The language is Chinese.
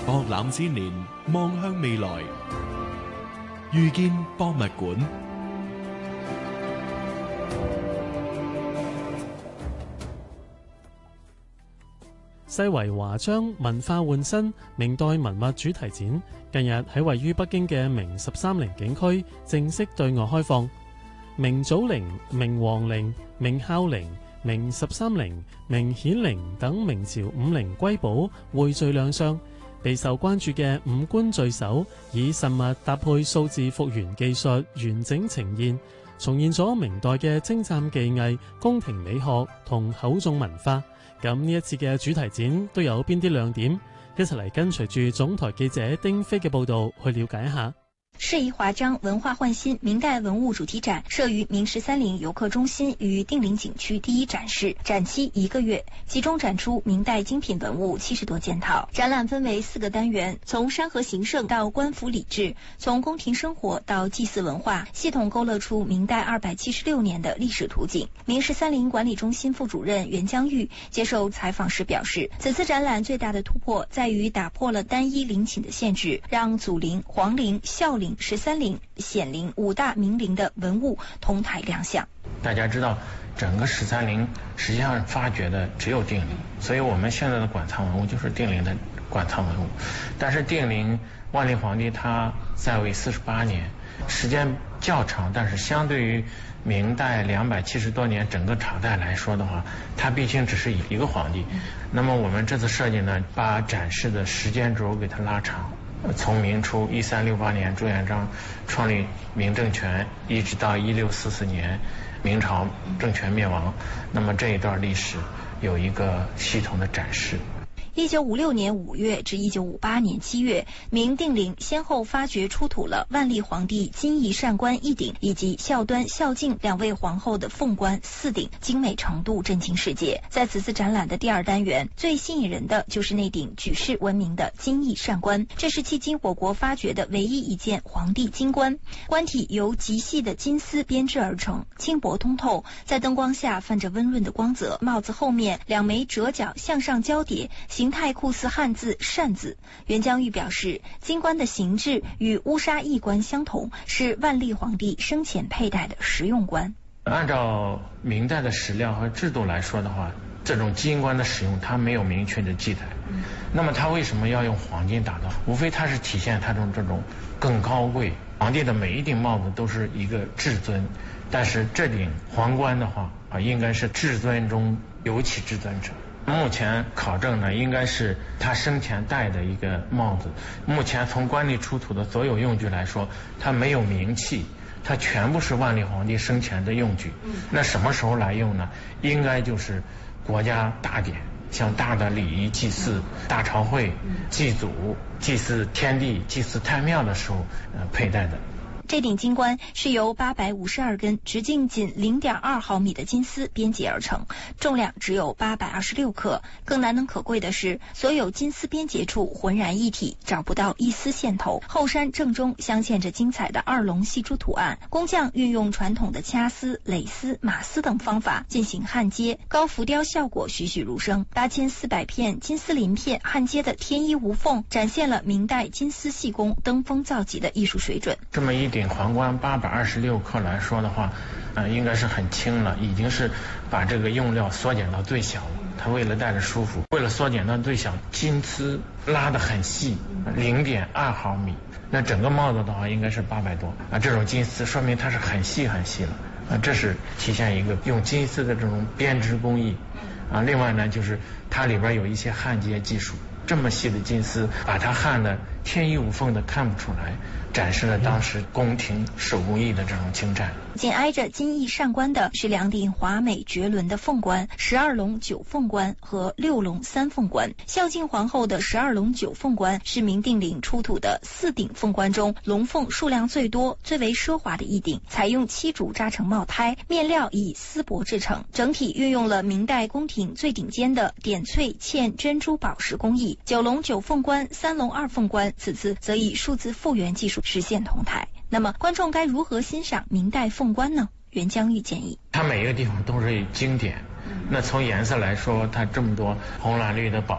博覽千年，望向未來，遇見博物館。 西圍華章文化換新明代文物主題展近日喺位於北京嘅明13陵景區正式對外開放。明祖陵、明皇陵、明孝陵、明13陵、明顯陵等明朝5陵瑰寶匯聚亮相，備受關注嘅五官聚首以實物搭配數字復原技術完整呈現，重現咗明代嘅精湛技藝、宮廷美學同厚重文化。咁呢一次嘅主題展都有邊啲亮點？一齊嚟跟隨住總台記者丁飛嘅報道去了解一下。 世遺華章文化煥新明代文物主題展設於明13陵遊客中心與定陵景區第一展示，展期1個月，集中展出明代精品文物70多件套。展覽分為4個單元，從山河形勝到官府禮制，從宮廷生活到祭祀文化，系統勾勒出明代276年的歷史圖景。明13陵管理中心副主任袁江玉接受採訪時表示，此次展覽最大的突破在於打破了單一陵寢的限制，讓祖陵、皇陵、孝陵、13陵、顯陵5大明陵的文物同台亮相。 大家知道，整個13陵實際上發掘的只有定陵，所以我們現在的館藏文物就是定陵的館藏文物。但是定陵萬曆皇帝他在位48年，時間較長，但是相對於明代270多年整個朝代來說的話，它畢竟只是一個皇帝。那麼我們這次設計呢，把展示的時間軸給它拉長。從明初1368年朱元璋創立明政權，一直到1644年明朝政權滅亡，那麼這一段歷史有一個系統的展示。 1956年5月至1958年7月，明定陵先後發掘出土了萬曆皇帝金翼善冠1頂以及孝端、孝敬2位皇后的鳳冠4頂，精美程度震驚世界。在此次展覽的第2單元，最吸引人的就是那頂舉世聞名的金翼善冠，這是迄今我國發掘的唯一一件皇帝金冠。冠體由極細的金絲編製而成，輕薄通透，在燈光下泛着溫潤的光澤。帽子後面2枚折角向上交疊，形態酷似漢字善字。袁江玉表示，金冠的形制與烏紗翼冠相同，是萬曆皇帝生前佩戴的實用冠。 按照明代的史料和制度來說的話，這種金冠的使用它沒有明確的記載。那麼它為什麼要用黃金打造？無非它是體現它這種更高貴。皇帝的每一頂帽子都是一個至尊，但是這頂皇冠的話應該是至尊中尤其至尊者。目前考證呢，應該是他生前戴的一個帽子。目前從官吏出土的所有用具來說，它沒有名器，它全部是萬曆皇帝生前的用具。那什麼時候來用呢？應該就是國家大典，像大的禮儀祭祀、大朝會、祭祖、祭祀天地、祭祀太廟的時候佩戴的。 這頂金冠是由852根直徑僅0.2毫米的金絲編結而成，重量只有826克。更難能可貴的是，所有金絲編結處渾然一體，找不到一絲線頭。後衫正中鑲嵌着精彩的2龍戲珠圖案，工匠運用傳統的掐絲、蕾絲、馬絲等方法進行焊接，高浮雕效果栩栩如生。8400片金絲鱗片焊接的天衣無縫，展現了明代金絲細工登峰造極的藝術水準。 這麼一頂皇冠826克來說的話，應該是很輕了，已經是把這個用料縮減到最小了。它為了戴着舒服，為了縮減到最小，金絲拉得很細，0.2毫米。那整個帽子的話，應該是800多啊。這種金絲說明它是很細很細了啊，這是體現一個用金絲的這種編織工藝啊。另外呢，就是它裏邊有一些焊接技術，這麼細的金絲，把它焊得天衣無縫的看不出來，展示了當時宮廷手工藝的這種精湛。 緊挨着金翼善冠的是2頂華美絕倫的鳳冠，12龍9鳳冠和6龍3鳳冠。孝敬皇后的12龍9鳳冠是明定陵出土的4頂鳳冠中龍鳳數量最多、最為奢華的一頂，採用7軸紮成帽胎，面料以絲帛製成，整體運用了明代宮廷最頂尖的點翠嵌珍珠寶石工藝。9龍9鳳冠、3龍2鳳冠，此次則以數字復原技術實現同台。那麼觀眾該如何欣賞明代鳳冠呢？袁江玉建議， 它每一個地方都是經典。那從顏色來說，它這麼多紅藍綠的寶